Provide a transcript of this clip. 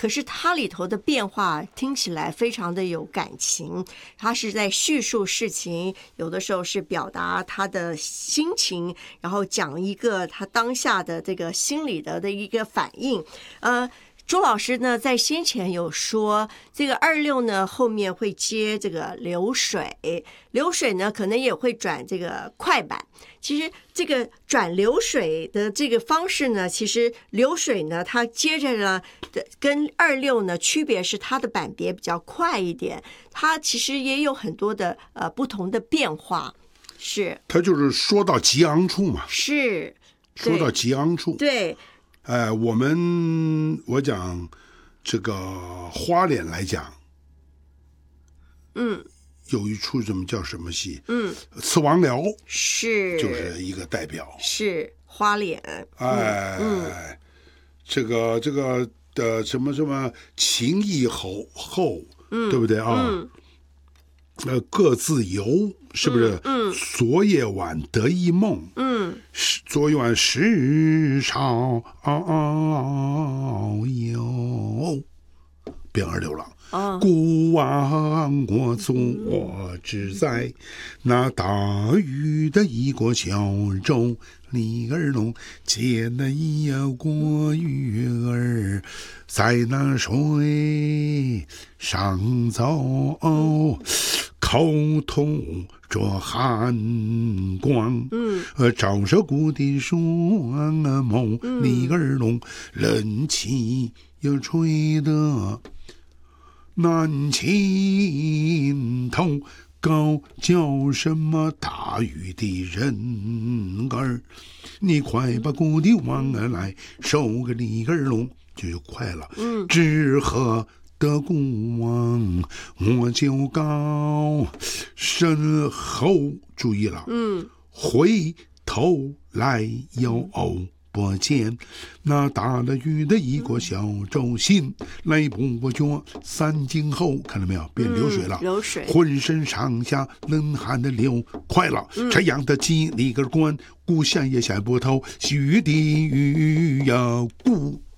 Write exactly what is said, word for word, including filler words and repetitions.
可是它里头的变化听起来非常的有感情，它是在叙述事情，有的时候是表达他的心情，然后讲一个他当下的这个心理的的一个反应。呃周老师呢，在先前有说，这个二六呢后面会接这个流水，流水呢可能也会转这个快板。其实这个转流水的这个方式呢，其实流水呢，它接着呢跟二六呢区别是它的板别比较快一点，它其实也有很多的呃不同的变化。是， 它就是说到激昂处嘛， 是说到激昂处， 对。 呃，我们我讲这个花脸来讲， 嗯， 有一出什么叫什么戏？ 嗯， 刺王僚是， 就是一个代表， 是花脸。 哎， 嗯， 这个这个的什么什么情义厚厚， 嗯， 对不对啊？ 嗯， 呃，各自游，是不是？ 嗯。嗯， 昨夜晚得一梦。 嗯， 昨夜晚时常有。变而流浪。 哦， 孤王国坐只在那大禹的一国小州，李儿龙见那一国鱼儿在那水上走，口吐着寒光， 嗯， 呃，照射谷地双眸，李儿龙冷气又吹得南尽头，高叫什么大禹的人儿，你快把谷地王儿来收个李儿龙，就快了。 嗯， 只喝得孤王我就高身后，注意了， 嗯， 回头来又不见那打了雨的一国小州，心来不觉三更后，看到没有，变流水了， 嗯、流水， 浑身上下冷汗的流，快了，嗯、这样的几里个关，孤山也下不透，须地狱呀，孤